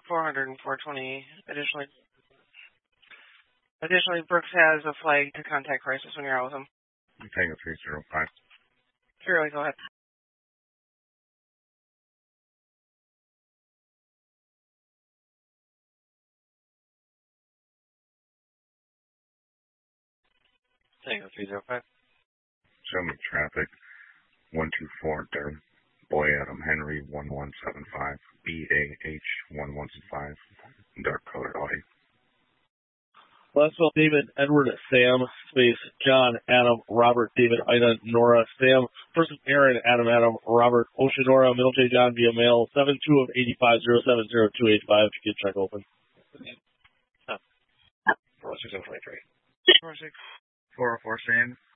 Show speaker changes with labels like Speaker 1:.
Speaker 1: 400 and 420. Additionally, Brooks has a flag to contact crisis when you're out with him.
Speaker 2: Tango 305.
Speaker 1: Shirley, go ahead.
Speaker 3: Tango 305.
Speaker 2: Show me traffic. 124 Durham. Boy Adam Henry 1175. BAH 1175. Dark colored Audi.
Speaker 4: Westville, David, Edward, Sam, space, John, Adam, Robert, David, Ida, Nora, Sam, person, Aaron, Adam, Robert, Oceanora, Middle J. John via mail, 72 of 85070285. If you could check open.
Speaker 3: 46023.
Speaker 1: 46.
Speaker 3: 404 Sam.